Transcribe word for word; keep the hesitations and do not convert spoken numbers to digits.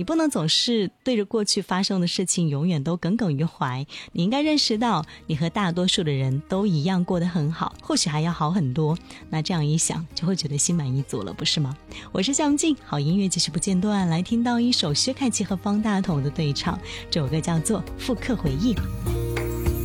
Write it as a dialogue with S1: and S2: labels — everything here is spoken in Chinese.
S1: 你不能总是对着过去发生的事情永远都耿耿于怀，你应该认识到你和大多数的人都一样过得很好，或许还要好很多。那这样一想就会觉得心满意足了，不是吗？我是夏文静，好音乐继续不间断，来听到一首薛凯琪和方大同的对唱，这首歌叫做《复刻回忆》。